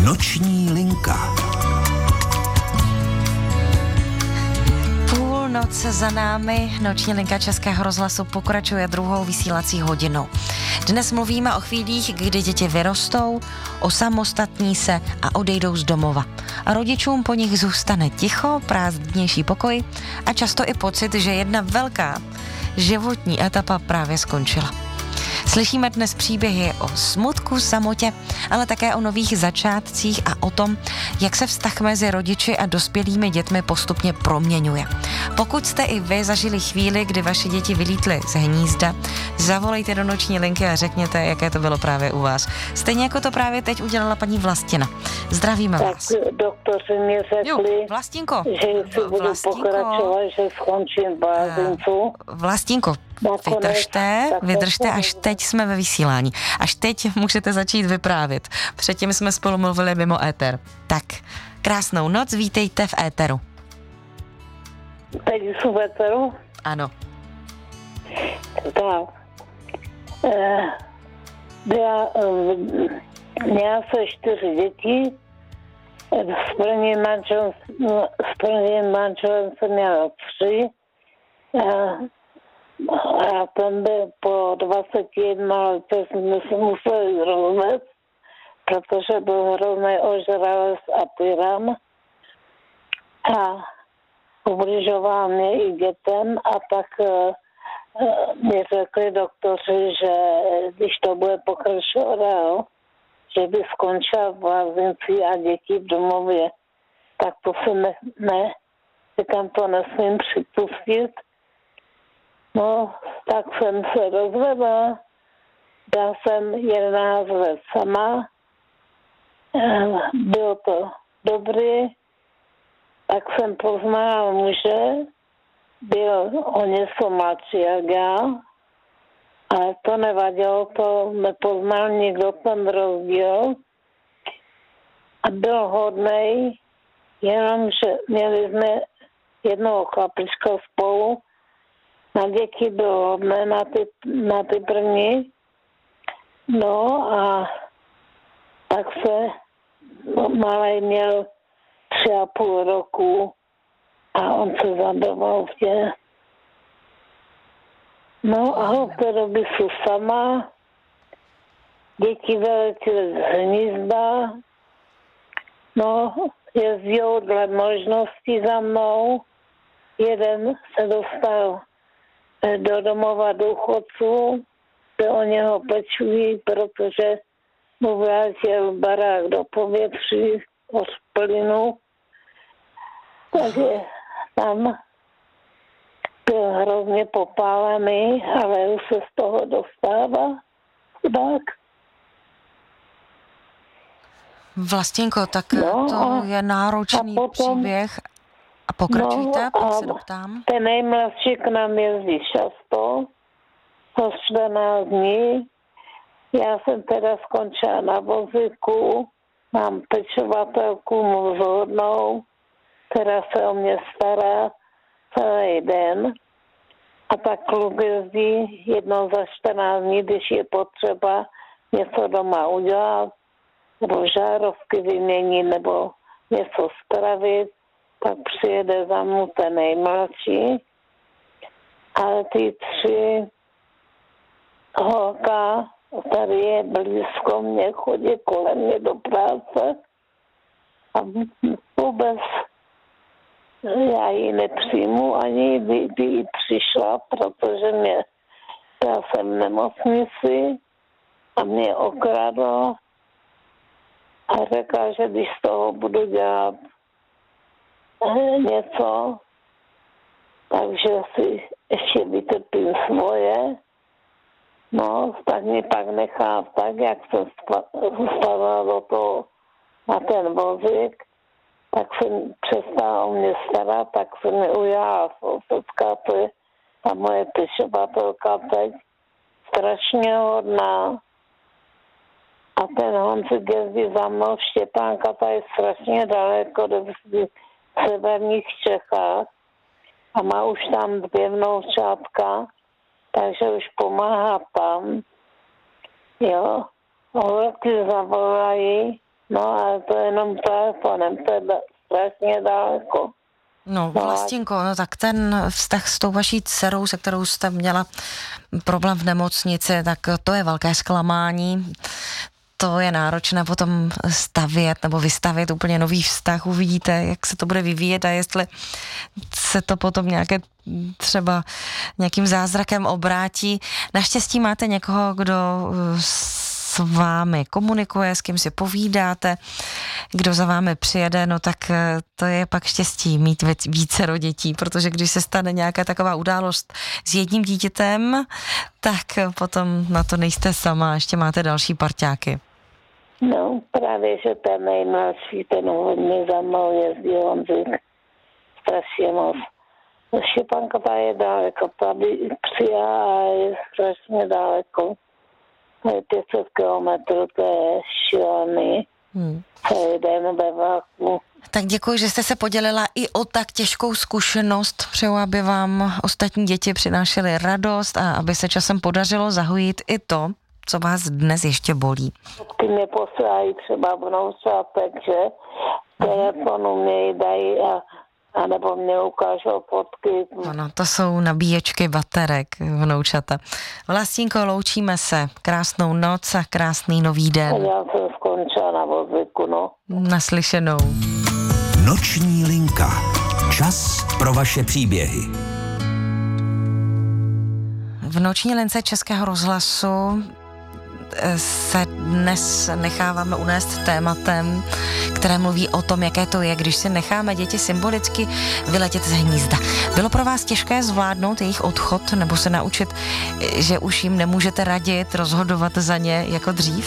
Noční linka. Půlnoc za námi, noční linka Českého rozhlasu pokračuje druhou vysílací hodinou. Dnes mluvíme o chvílích, kdy děti vyrostou, osamostatní se a odejdou z domova. A rodičům po nich zůstane ticho, prázdnější pokoj a často i pocit, že jedna velká životní etapa právě skončila. Slyšíme dnes příběhy o smutku, samotě, ale také o nových začátcích a o tom, jak se vztah mezi rodiči a dospělými dětmi postupně proměňuje. Pokud jste i vy zažili chvíli, kdy vaše děti vylítly z hnízda, zavolejte do noční linky a řekněte, jaké to bylo právě u vás. Stejně jako to právě teď udělala paní Vlastina. Zdravíme vás. Tak doktoři mi řekli, Vlastinko, že si budu pokračovat, že skončím v blázincu. Vlastinko, vydržte, až teď jsme ve vysílání. Až teď můžete začít vyprávět. Předtím jsme spolu mluvili mimo éter. Tak, krásnou noc, vítejte v éteru. Teď jsou v éteru? Ano. Tak. Měla se 4 děti. S prvním manželem jsem měla 3. A ten byl po 21 letech jsme se museli rozvést, protože byl hrozný ožralec a tyran. A ubližoval mě i dětem a tak mi řekli doktoři, že když to bude pokračovat dál, že by skončila v lázinci a děti v domově. Tak to se říkám, to nesmím připustit. No, tak jsem se rozvedla, byla jsem 11 let sama, bylo to dobré, tak jsem poznala muže, byl o něco mladší jak já, ale to nevadilo, to nepoznal nikdo ten rozdíl a byl hodnej, jenomže měli jsme jednoho chlapička spolu. Na děti bylo hodné, na ty první. No a tak se malej měl 3,5 roku a on se zadoval v tě. No a od té doby jsou sama. Děti vyletěly z hnízda. No, jezdil dle možností za mnou. Jeden se dostal do domova důchodců, kde o něho pečují, protože mu vrátil barák do povětří od plynu. Takže tam byl hrozně popálený, ale už se z toho dostává. Tak. Vlastinko, tak to je náročný příběh. A pokračujte, pak se doptám. Ten nejmladší k nám jezdí často, po 14 dní. Já jsem teda skončila na vozíku, mám pečovatelku mozhodnou, která se o mě stará celý den. A tak kluk jezdí jednou za 14 dní, když je potřeba něco doma udělat, nebo žárovky vyměnit, nebo něco spravit. Pak přijede za mnou ten nejmladší, ale ty 3 holka, tady je blízko mě, chodí kolem mě do práce a vůbec já ji nepřijmu, ani by přišla, protože já jsem v nemocnici a mě okradl a řekla, že když z toho budu dělat něco, takže si ještě vytrpím svoje. No, tak mi pak nechá tak, jak jsem spadla do toho na ten vozík, tak jsem přestala o mě starat, tak se mi ujala sousedská, to je ta moje pečovatelka teď, strašně hodná. A ten Honzik jezdí za mnou, Štěpánka, ta je strašně daleko, v severních Čechách a má už tam 2 vnoučátka, takže už pomáhá tam. Jo, holky zavolají No ale to je jenom telefonem, to je strašně daleko. No, Vlastinko, no tak ten vztah s tou vaší dcerou, se kterou jste měla problém v nemocnici, tak to je velké zklamání. To je náročné potom stavět nebo vystavět úplně nový vztah. Uvidíte, jak se to bude vyvíjet a jestli se to potom nějaké třeba nějakým zázrakem obrátí. Naštěstí máte někoho, kdo s vámi komunikuje, s kým si povídáte, kdo za vámi přijede, no tak to je pak štěstí mít vícero dětí, protože když se stane nějaká taková událost s jedním dítětem, tak potom na to nejste sama, ještě máte další parťáky. No, právě, že ten nejmladší, ten hodně za mnou jezdí, on říká strašně moc. Štěpánka ta je daleko, tady přijá a je strašně daleko. To je 500 kilometrů, to je šílený. Celý den ve vlaku. Tak děkuji, že jste se podělila i o tak těžkou zkušenost. Přeju, aby vám ostatní děti přinášely radost a aby se časem podařilo zahojit i to, co vás dnes ještě bolí. Ty mě posílají třeba vnoučátek, že telefonu mě dají a nebo mě ukážou fotky. Ano, to jsou nabíječky baterek, vnoučata. Vlastínko, loučíme se. Krásnou noc a krásný nový den. Já jsem skončila na vozíku, no. Naslyšenou. Noční linka. Čas pro vaše příběhy. V noční lince Českého rozhlasu se dnes necháváme unést tématem, které mluví o tom, jaké to je, když si necháme děti symbolicky vyletět z hnízda. Bylo pro vás těžké zvládnout jejich odchod nebo se naučit, že už jim nemůžete radit, rozhodovat za ně jako dřív?